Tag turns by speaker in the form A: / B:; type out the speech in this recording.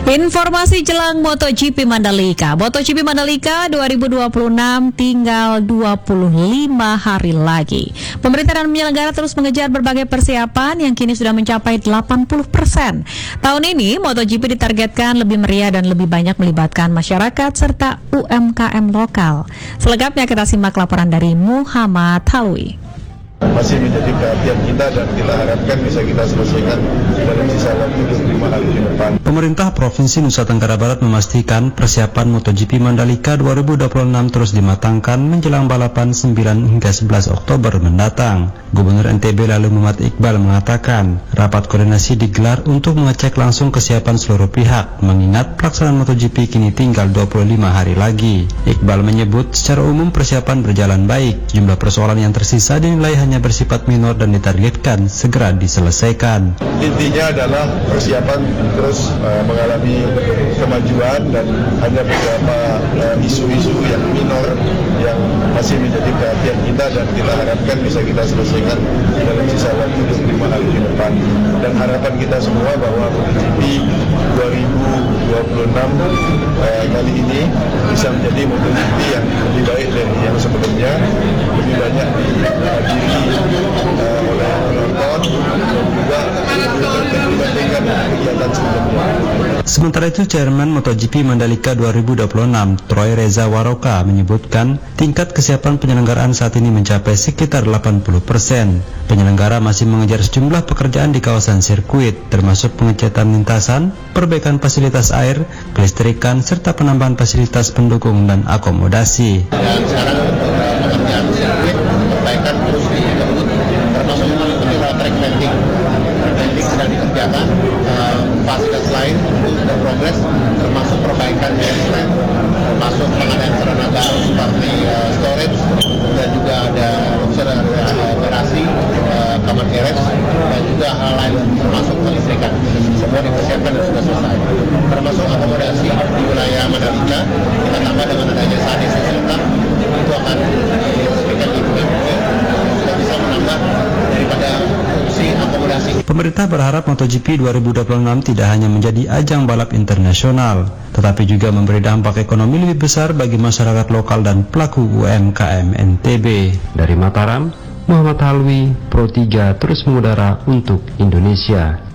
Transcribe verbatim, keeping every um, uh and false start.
A: Informasi jelang MotoGP Mandalika. MotoGP Mandalika dua ribu dua puluh enam tinggal dua puluh lima hari lagi. Pemerintah dan penyelenggara terus mengejar berbagai persiapan yang kini sudah mencapai delapan puluh persen. Tahun ini MotoGP ditargetkan lebih meriah dan lebih banyak melibatkan masyarakat serta U M K M lokal. Selengkapnya kita simak laporan dari Muhammad Halwi.
B: Masih menjadi perhatian kita dan kita harapkan bisa kita selesaikan dalam sisa waktu dua puluh lima hari ke depan.
C: Pemerintah Provinsi Nusa Tenggara Barat memastikan persiapan MotoGP Mandalika dua ribu dua puluh enam terus dimatangkan menjelang balapan sembilan hingga sebelas Oktober mendatang. Gubernur N T B lalu Muhammad Iqbal mengatakan rapat koordinasi digelar untuk mengecek langsung kesiapan seluruh pihak mengingat pelaksanaan MotoGP kini tinggal dua puluh lima hari lagi. Iqbal menyebut secara umum persiapan berjalan baik. Jumlah persoalan yang tersisa dinilai hanya bersifat minor dan ditargetkan segera diselesaikan.
B: Intinya adalah persiapan terus uh, mengalami kemajuan dan hanya beberapa uh, isu-isu yang minor yang masih menjadi perhatian kita dan kita harapkan bisa kita selesaikan dalam sisa waktu dua puluh lima hari ke depan. Dan harapan kita semua bahwa MotoGP dua ribu dua puluh enam uh, kali ini bisa menjadi MotoGP yang lebih baik dari yang sebelumnya, lebih banyak dihadiri uh, oleh penonton dan juga dibandingkan kegiatan sebelumnya.
C: Sementara itu, Chairman MotoGP Mandalika dua ribu dua puluh enam, Troy Reza Waroka, menyebutkan tingkat kesiapan penyelenggaraan saat ini mencapai sekitar delapan puluh persen. Penyelenggara masih mengejar sejumlah pekerjaan di kawasan sirkuit, termasuk pengecatan lintasan, perbaikan fasilitas air, kelistrikan, serta penambahan fasilitas pendukung dan akomodasi.
D: Dan sekarang pekerjaan sirkuit, perbaikan terus dikebut, termasuk mengenai track painting. Track painting sedang dikerjakan, uh, fasilitas lain untuk progres, termasuk perbaikan baseline, termasuk pengadaan sarana baru seperti uh, storage, dan juga ada garasi, uh, kamar garage, dan juga hal lain termasuk kelistrikan. Semua dipersiapkan dan sudah selesai. Termasuk akomodasi di wilayah Mandalika, kita tambah dengan adanya Sadi Susultan, itu akan diresmikan di U M K, sudah bisa menambah daripada fungsi akomodasi.
C: Pemerintah berharap MotoGP dua ribu dua puluh enam tidak hanya menjadi ajang balap internasional, tetapi juga memberi dampak ekonomi lebih besar bagi masyarakat lokal dan pelaku U M K M N T B. Dari Mataram, Muhammad Halwi, Pro tiga terus mengudara untuk Indonesia.